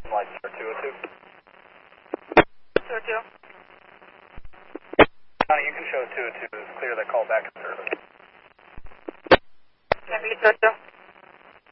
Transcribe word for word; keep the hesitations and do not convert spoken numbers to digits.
Light star two oh two. two oh two. Connie, you can show two oh two is clear that call back to service. Can I be two oh two?